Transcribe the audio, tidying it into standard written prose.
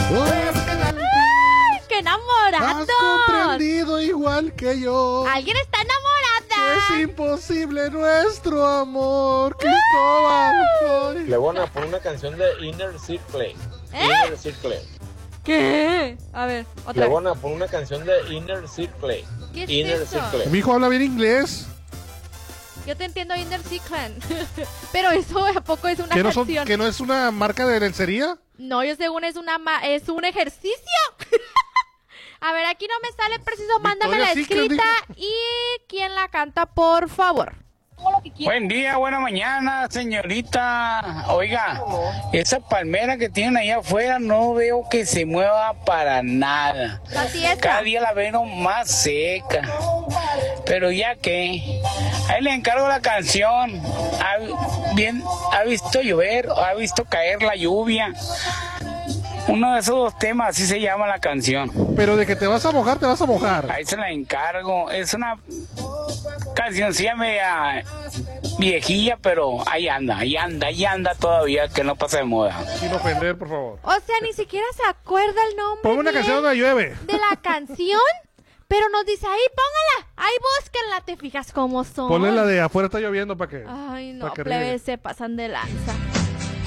¡Ay, qué enamorados! Has comprendido igual que yo. ¿Alguien está enamorada? Es imposible nuestro amor, Cristóbal. Ay. Le van a poner una canción de Inner Circle. Inner Circle. ¿Qué? A ver, otra Le vez. van a poner una canción de Inner Circle. ¿Qué es Inner eso? Circle. Mi hijo habla bien inglés. Yo te entiendo, Inner Circle. Pero eso ¿a poco es una canción? ¿Que no es una marca de lencería? No, yo según es es un ejercicio. A ver, aquí no me sale preciso. Mándame la Victoria's Secret, escrita y quién la canta, por favor. Buen día, buena mañana, señorita. Oiga, esa palmera que tienen ahí afuera no veo que se mueva para nada. Así es. Cada día la veo más seca. Pero ya que, ahí le encargo la canción. ¿Ha visto llover o ha visto caer la lluvia? Uno de esos dos temas, así se llama la canción. Pero de que te vas a mojar, te vas a mojar. Ahí se la encargo. Es una cancioncilla media viejilla, pero ahí anda todavía, que no pasa de moda. Sin ofender, por favor. O sea, ni siquiera se acuerda el nombre Ponme una canción donde llueve. de la canción, pero nos dice, ahí póngala, ahí búsquenla, te fijas cómo son. Ponle la de afuera está lloviendo para que... Ay, no, pa' que plebes, riegue. se pasan de lanza.